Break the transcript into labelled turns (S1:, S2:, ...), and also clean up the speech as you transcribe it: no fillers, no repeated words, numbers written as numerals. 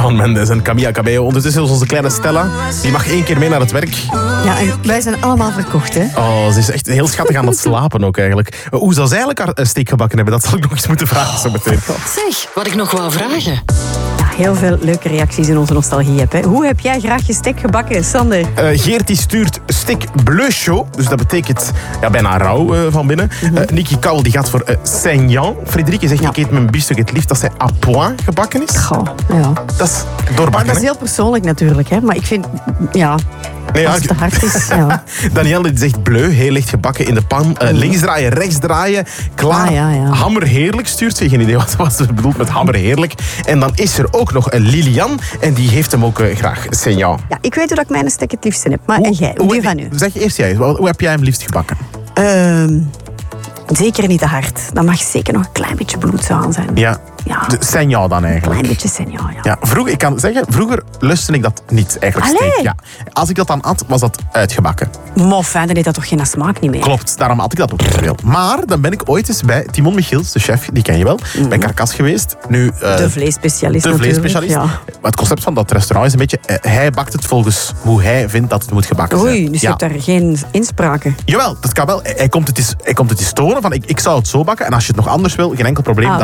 S1: Shawn Mendes en Camila Cabello. Ondertussen is onze kleine Stella. Die mag 1 keer mee naar het werk.
S2: Ja, en wij zijn allemaal verkocht, hè?
S1: Oh, ze is echt heel schattig aan het slapen ook eigenlijk. Hoe zou ze eigenlijk haar steek gebakken hebben? Dat zal ik nog eens moeten vragen zo meteen.
S3: Zeg, wat ik nog wou vragen.
S2: Ja, heel veel leuke reacties in onze nostalgie-app, hè? Hoe heb jij graag je steak gebakken, Sander?
S1: Geert die stuurt steak bleu chaud. Dus dat betekent bijna rauw van binnen. Nicky Kouwel die gaat voor saignant. Frederike zegt, ik eet mijn biefstuk het liefst dat zij à point gebakken is.
S2: Goh, ja.
S1: Dat is doorbakken.
S2: Dat is heel persoonlijk natuurlijk, hè? Maar ik vind, ja...
S1: Nee,
S2: als het te hard is, ja.
S1: Danielle die zegt bleu, heel licht gebakken in de pan. Links draaien, rechts draaien. Klaar.
S2: Ja.
S1: Hammerheerlijk stuurt ze. Geen idee wat ze bedoelt met hammerheerlijk. En dan is er ook nog Lilian. En die heeft hem ook graag saignant.
S2: Ja, ik weet hoe dat ik mijn steak het liefste heb. Maar en jij, hoe van u?
S1: Zeg eerst jij, hoe heb jij hem liefst gebakken?
S2: Zeker niet te hard. Dat mag zeker nog een klein beetje bloed aan zijn.
S1: Ja. De saignant dan eigenlijk.
S2: Een klein beetje saignant, ja.
S1: Ja, ik kan zeggen, vroeger lustte ik dat niet eigenlijk steak. Ja. Als ik dat dan at, was dat uitgebakken.
S2: Maar fijn, dan heeft dat toch geen smaak niet meer.
S1: Klopt, daarom had ik dat ook niet zoveel. Maar dan ben ik ooit eens bij Timon Michiels, de chef, die ken je wel, bij Carcasse geweest. Nu,
S2: de vleesspecialist
S1: natuurlijk. Ja. Maar het concept van dat restaurant is een beetje, hij bakt het volgens hoe hij vindt dat het moet gebakken zijn.
S2: Oei, dus je hebt daar geen inspraken.
S1: Jawel, dat kan wel. Hij komt het eens tonen van, ik zou het zo bakken en als je het nog anders wil, geen enkel probleem.